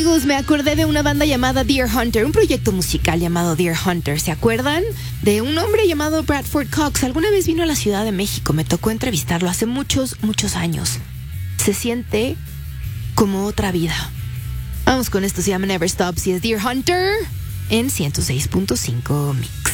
Amigos, me acordé de una banda llamada Deer Hunter, un proyecto musical llamado Deer Hunter. ¿Se acuerdan? De un hombre llamado Bradford Cox. Alguna vez vino a la Ciudad de México, me tocó entrevistarlo hace muchos años. Se siente como otra vida. Vamos con esto, se llama Never Stops y es Deer Hunter en 106.5 Mix.